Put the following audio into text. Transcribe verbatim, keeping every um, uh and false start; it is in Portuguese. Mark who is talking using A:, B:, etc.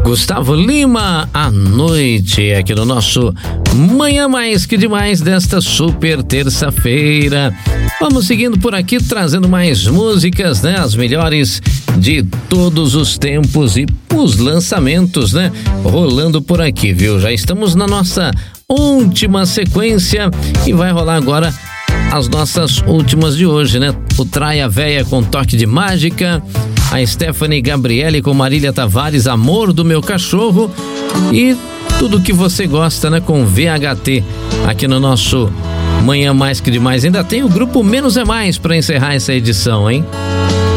A: Gustavo Lima, à noite, aqui no nosso Manhã Mais Que Demais desta super terça-feira. Vamos seguindo por aqui, trazendo mais músicas, né? As melhores de todos os tempos e os lançamentos, né? Rolando por aqui, viu? Já estamos na nossa última sequência e vai rolar agora as nossas últimas de hoje, né? O Traia Véia com Toque de Mágica, a Stephanie Gabriele com Marília Tavares, Amor do Meu Cachorro, e tudo que você gosta, né? Com V H T, aqui no nosso Manhã Mais Que Demais. Ainda tem o grupo Menos é Mais para encerrar essa edição, hein?